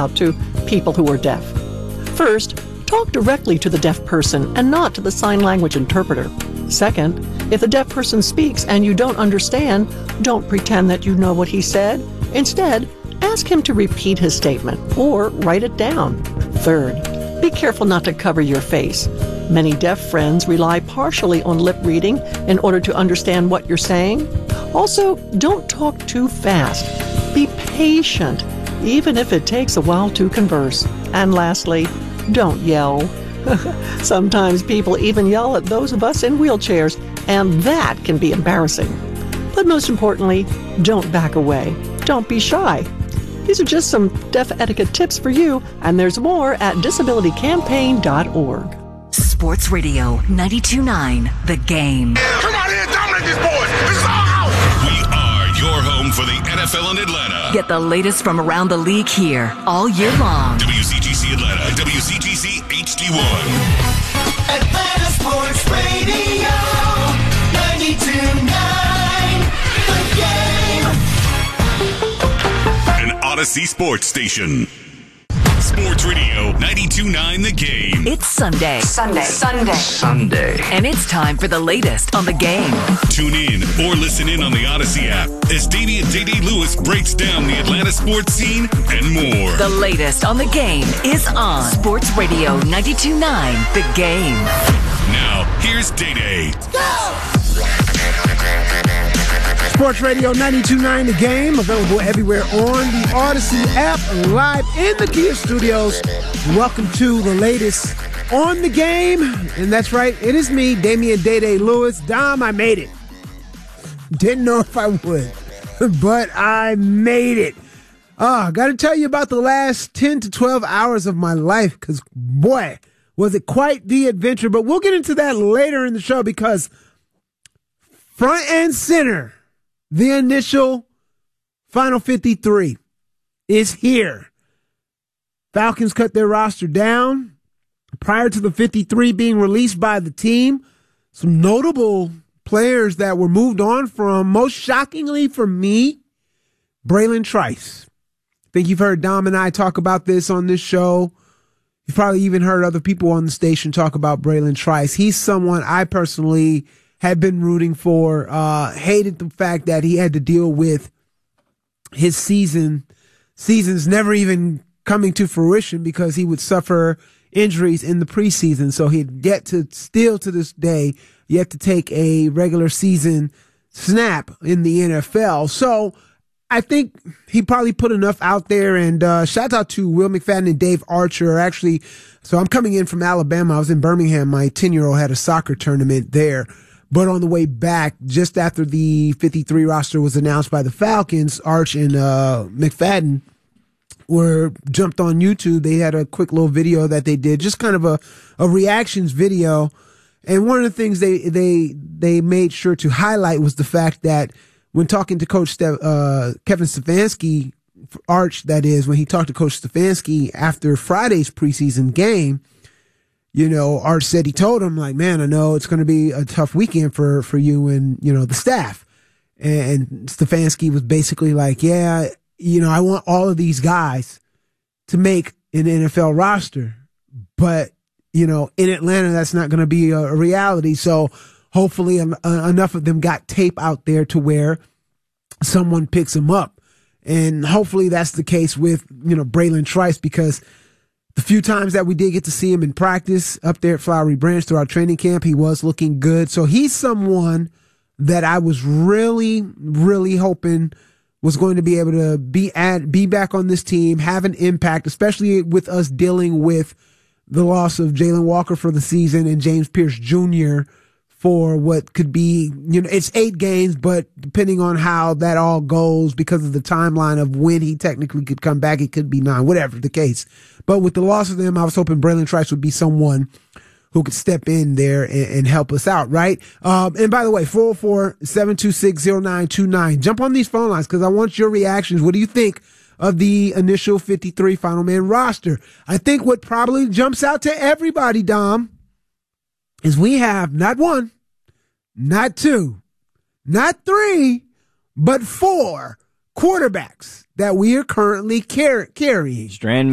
out to people who are deaf. First, talk directly to the deaf person and not to the sign language interpreter. Second, if the deaf person speaks and you don't understand, don't pretend that you know what he said. Instead, ask him to repeat his statement or write it down. Third, be careful not to cover your face. Many deaf friends rely partially on lip reading in order to understand what you're saying. Also, don't talk too fast. Be patient, even if it takes a while to converse. And lastly, don't yell. Sometimes people even yell at those of us in wheelchairs, and that can be embarrassing. But most importantly, don't back away. Don't be shy. These are just some deaf etiquette tips for you, and there's more at disabilitycampaign.org. Sports Radio 92.9 The Game. Come on in, dominate these boys. This is our house. We are your home for the NFL in Atlanta. Get the latest from around the league here all year long. WCGC Atlanta, WCGC HD1. Atlanta Sports Radio 92.9 The Game. An Odyssey Sports Station. Sports Radio 92.9 The Game. It's Sunday. And it's time for the latest on the game. Tune in or listen in on the Odyssey app as Damian Day-Day Lewis breaks down the Atlanta sports scene and more. The latest on the game is on Sports Radio 92.9 The Game. Now, here's Day-Day. Go! Sports Radio 92.9 The Game, available everywhere on the Odyssey app, live in the Kia Studios. Welcome to the latest on the game. And that's right, it is me, Damian Day-Day Lewis. Dom, I made it. Didn't know if I would, but I made it. I got to tell you about the last 10 to 12 hours of my life, because, boy, was it quite the adventure. But we'll get into that later in the show, because front and center, the initial Final 53 is here. Falcons cut their roster down prior to the 53 being released by the team. Some notable players that were moved on from, most shockingly for me, Braylon Trice. I think you've heard Dom and I talk about this on this show. You've probably even heard other people on the station talk about Braylon Trice. He's someone I personally had been rooting for, hated the fact that he had to deal with his seasons never even coming to fruition because he would suffer injuries in the preseason. So he'd yet to still to this day, yet to take a regular season snap in the NFL. So I think he probably put enough out there, and shout out to Will McFadden and Dave Archer. Actually, so I'm coming in from Alabama. I was in Birmingham. My 10-year-old had a soccer tournament there. But on the way back, just after the 53 roster was announced by the Falcons, Arch and McFadden were jumped on YouTube. They had a quick little video that they did, just kind of a reactions video. And one of the things they made sure to highlight was the fact that when talking to Coach Kevin Stefanski, Arch, that is, when he talked to Coach Stefanski after Friday's preseason game, you know, Arch said he told him, like, man, I know it's going to be a tough weekend for you and, you know, the staff. And Stefanski was basically like, yeah, you know, I want all of these guys to make an NFL roster. But, you know, in Atlanta, that's not going to be a reality. So hopefully enough of them got tape out there to where someone picks them up. And hopefully that's the case with, you know, Braylon Trice, because the few times that we did get to see him in practice up there at Flowery Branch throughout training camp, he was looking good. So he's someone that I was really, really hoping was going to be able to be back on this team, have an impact, especially with us dealing with the loss of Jalen Walker for the season and James Pierce Jr. for what could be, you know, it's 8 games, but depending on how that all goes, because of the timeline of when he technically could come back, it could be 9, whatever the case. But with the loss of them, I was hoping Braylon Trice would be someone who could step in there and help us out, right? And by the way, 404-726-0929. Jump on these phone lines because I want your reactions. What do you think of the initial 53 final man roster? I think what probably jumps out to everybody, Dom, is we have not 1, not 2, not 3, but 4 quarterbacks that we are currently carrying. Strand